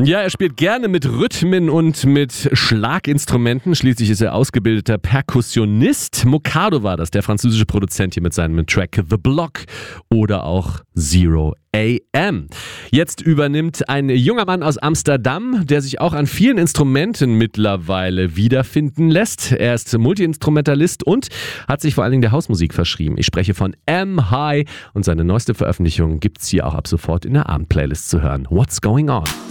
Ja, er spielt gerne mit Rhythmen und mit Schlaginstrumenten. Schließlich ist er ausgebildeter Perkussionist. Mokado war das, der französische Produzent hier mit seinem Track The Block oder auch Zero AM. Jetzt übernimmt ein junger Mann aus Amsterdam, der sich auch an vielen Instrumenten mittlerweile wiederfinden lässt. Er ist Multiinstrumentalist und hat sich vor allen Dingen der Hausmusik verschrieben. Ich spreche von M-High und seine neueste Veröffentlichung gibt's hier auch ab sofort in der Abendplaylist zu hören. What's Going On?